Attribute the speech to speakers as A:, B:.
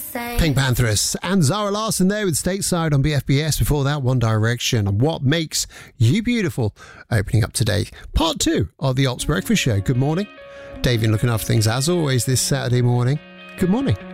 A: Pink Panthers and Zara Larsson there with Stateside on BFBS. Before that, One Direction and What Makes You Beautiful. Opening up today, part 2 of the Ops Breakfast Show. Good morning. David looking after things as always this Saturday morning. Good morning.